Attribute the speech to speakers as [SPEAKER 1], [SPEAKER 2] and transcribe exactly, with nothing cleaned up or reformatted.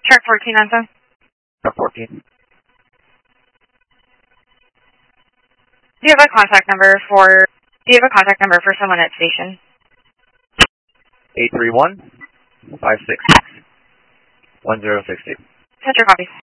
[SPEAKER 1] Chart fourteen on phone.
[SPEAKER 2] Chart fourteen.
[SPEAKER 1] Do you have a contact number for, do you have a contact number for someone at station?
[SPEAKER 2] eight three one, five six six, one zero six two.
[SPEAKER 1] Center copies.